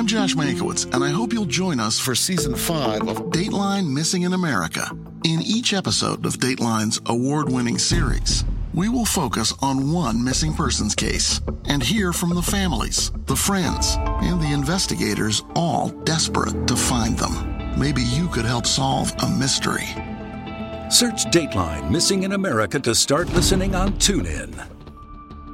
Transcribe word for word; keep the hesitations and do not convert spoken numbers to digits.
I'm Josh Mankiewicz, and I hope you'll join us for Season five of Dateline Missing in America. In each episode of Dateline's award-winning series, we will focus on one missing persons case and hear from the families, the friends, and the investigators, all desperate to find them. Maybe you could help solve a mystery. Search Dateline Missing in America to start listening on TuneIn.